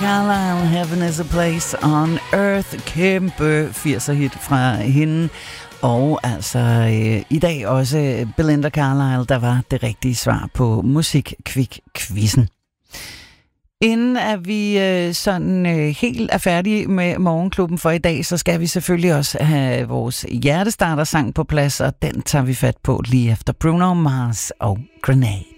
Carlisle, Heaven is a Place on Earth. Kæmpe 80'er hit fra hende. Og altså i dag også Belinda Carlisle, der var det rigtige svar på Musikkvik-quizzen. Inden at vi sådan helt er færdige med Morgenklubben for i dag, så skal vi selvfølgelig også have vores hjertestarter-sang på plads, og den tager vi fat på lige efter Bruno Mars og Grenade.